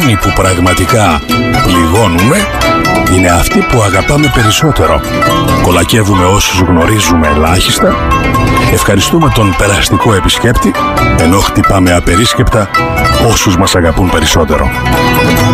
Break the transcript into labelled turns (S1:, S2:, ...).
S1: μόνοι που πραγματικά πληγώνουμε είναι αυτοί που αγαπάμε περισσότερο. Κολακεύουμε όσους γνωρίζουμε ελάχιστα, ευχαριστούμε τον περαστικό επισκέπτη, ενώ χτυπάμε απερίσκεπτα όσους μας αγαπούν περισσότερο.